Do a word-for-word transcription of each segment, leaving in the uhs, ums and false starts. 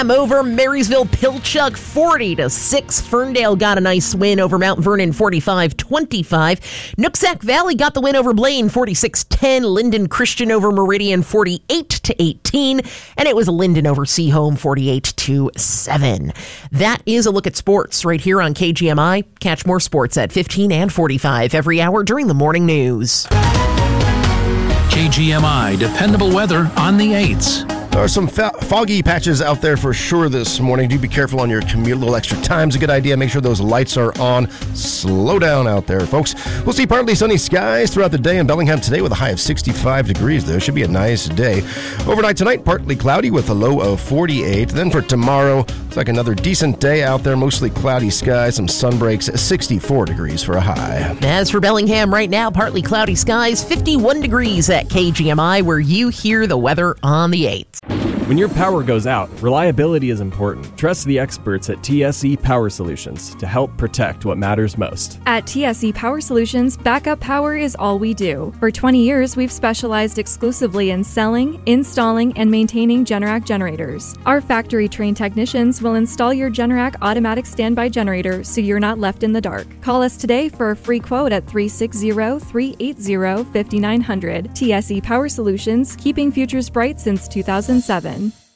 Over Marysville Pilchuck forty to six. Ferndale got a nice win over Mount Vernon forty-five twenty-five. Nooksack Valley got the win over Blaine forty-six ten. Linden Christian over Meridian forty-eight to eighteen. And it was Linden over Seaholm forty-eight to seven. That is a look at sports right here on K G M I. Catch more sports at fifteen and forty-five every hour during the morning news. K G M I dependable weather on the eights. There are some fa- foggy patches out there for sure this morning. Do be careful on your commute. A little extra time's a good idea. Make sure those lights are on. Slow down out there, folks. We'll see partly sunny skies throughout the day in Bellingham today with a high of sixty-five degrees, though. Should be a nice day. Overnight tonight, partly cloudy with a low of forty-eight. Then for tomorrow, looks like another decent day out there. Mostly cloudy skies, some sun breaks, sixty-four degrees for a high. As for Bellingham right now, partly cloudy skies, fifty-one degrees at K G M I, where you hear the weather on the eighth. When your power goes out, reliability is important. Trust the experts at T S E Power Solutions to help protect what matters most. At T S E Power Solutions, backup power is all we do. For twenty years, we've specialized exclusively in selling, installing, and maintaining Generac generators. Our factory-trained technicians will install your Generac automatic standby generator so you're not left in the dark. Call us today for a free quote at three six zero, three eight zero, five nine zero zero. T S E Power Solutions, keeping futures bright since two thousand seven.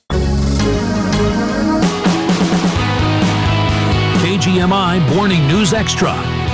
K G M I Morning News Extra.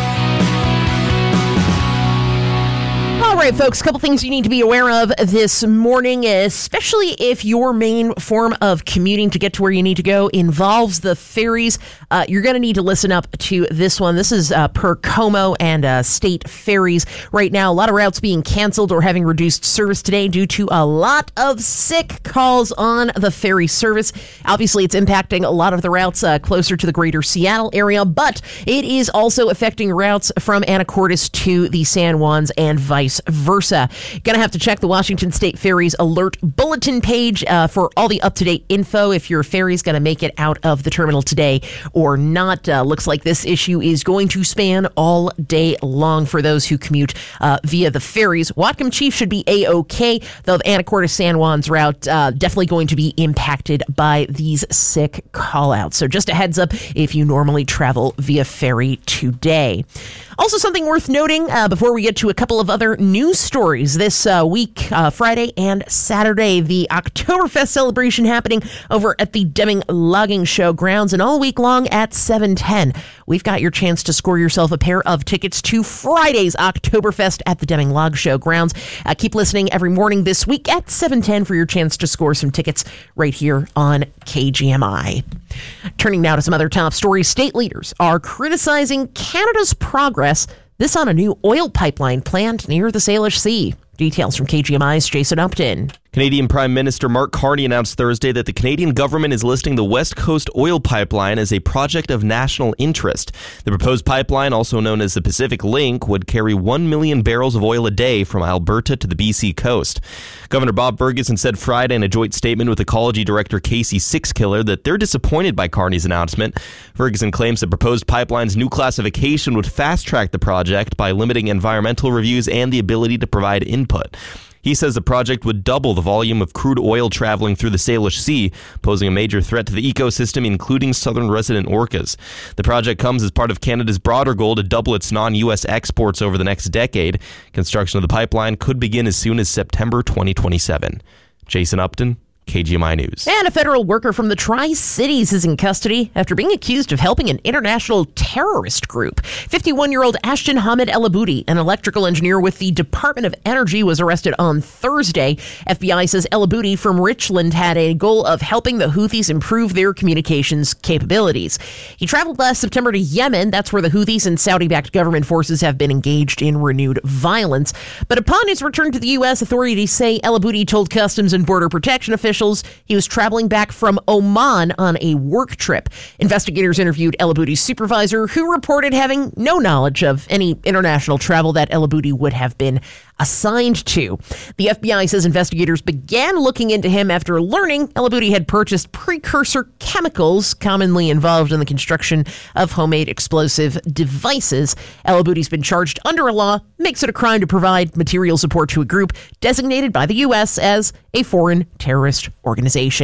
All right, folks, a couple things you need to be aware of this morning, especially if your main form of commuting to get to where you need to go involves the ferries. Uh, you're going to need to listen up to this one. This is uh, per Como and uh, State Ferries. Right now, a lot of routes being canceled or having reduced service today due to a lot of sick calls on the ferry service. Obviously, it's impacting a lot of the routes uh, closer to the greater Seattle area, but it is also affecting routes from Anacortes to the San Juans and vice versa. Gonna have to check the Washington State Ferries alert bulletin page uh, for all the up-to-date info if your ferry's gonna make it out of the terminal today or not. Uh, looks like this issue is going to span all day long for those who commute uh, via the ferries. Whatcom Chief should be A-OK, though the Anacortes San Juans route uh, definitely going to be impacted by these sick call-outs. So just a heads up if you normally travel via ferry today. Also, something worth noting uh, before we get to a couple of other news stories this uh, week, uh, Friday and Saturday, the Oktoberfest celebration happening over at the Deming Logging Show grounds, and all week long at seven ten. We've got your chance to score yourself a pair of tickets to Friday's Oktoberfest at the Deming Log Show grounds. Uh, keep listening every morning this week at seven ten for your chance to score some tickets right here on K G M I. Turning now to some other top stories. State leaders are criticizing Canada's progress, this on a new oil pipeline planned near the Salish Sea. Details from K G M I's Jason Upton. Canadian Prime Minister Mark Carney announced Thursday that the Canadian government is listing the West Coast Oil Pipeline as a project of national interest. The proposed pipeline, also known as the Pacific Link, would carry one million barrels of oil a day from Alberta to the B C coast. Governor Bob Ferguson said Friday in a joint statement with Ecology Director Casey Sixkiller that they're disappointed by Carney's announcement. Ferguson claims the proposed pipeline's new classification would fast-track the project by limiting environmental reviews and the ability to provide input. He says the project would double the volume of crude oil traveling through the Salish Sea, posing a major threat to the ecosystem, including southern resident orcas. The project comes as part of Canada's broader goal to double its non-U S exports over the next decade. Construction of the pipeline could begin as soon as September twenty twenty-seven. Jason Upton, K G M I News. And a federal worker from the Tri-Cities is in custody after being accused of helping an international terrorist group. fifty-one-year-old Ashton Hamed El Aboudi, an electrical engineer with the Department of Energy, was arrested on Thursday. F B I says El Aboudi from Richland had a goal of helping the Houthis improve their communications capabilities. He traveled last September to Yemen. That's where the Houthis and Saudi-backed government forces have been engaged in renewed violence. But upon his return to the U S, authorities say El Aboudi told Customs and Border Protection officials he was traveling back from Oman on a work trip. Investigators interviewed El Aboudi's supervisor, who reported having no knowledge of any international travel that El Aboudi would have been assigned to. The F B I says investigators began looking into him after learning El Aboudi had purchased precursor chemicals commonly involved in the construction of homemade explosive devices. El Aboudi's been charged under a law, makes it a crime to provide material support to a group designated by the U S as a foreign terrorist organization.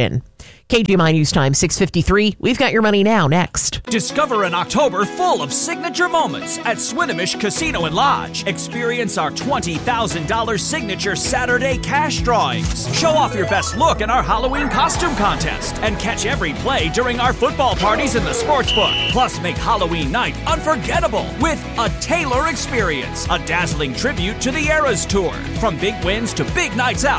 K G M I News Time, six fifty-three. We've got your money now. Next. Discover an October full of signature moments at Swinomish Casino and Lodge. Experience our twenty thousand dollars signature Saturday cash drawings. Show off your best look in our Halloween costume contest and catch every play during our football parties in the sportsbook. Plus, make Halloween night unforgettable with a Taylor experience, a dazzling tribute to the Eras Tour. From big wins to big nights out,